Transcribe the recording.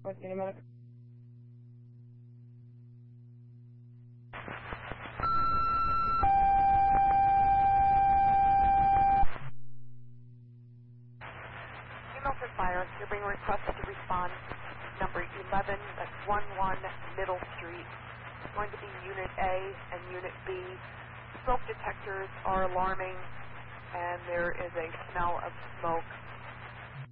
What's the amount? Milford Fire, you're being requested to respond number 11, that's 11 Middle Street. It's going to be Unit A and Unit B. Smoke detectors are alarming, and there is a smell of smoke